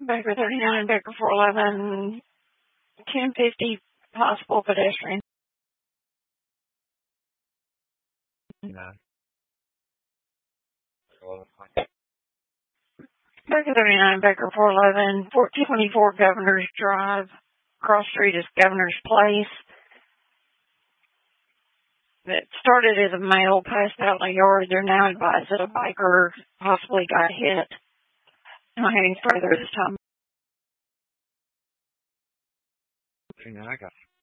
Baker 39, Baker 411, 1050, possible pedestrian. No. Baker 39, Baker 411, 1424 Governor's Drive. Cross Street is Governor's Place. It started as a male passed out in the yard. They're now advised that a biker possibly got hit. I'm heading further this time. I got